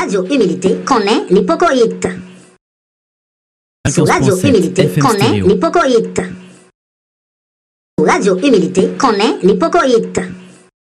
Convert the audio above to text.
Radio Humilité connaît l'hypocoïte. Sous Radio Concept, Humilité FM connaît stéréo. l'hypocoïte. Sous Radio Humilité connaît l'hypocoïte.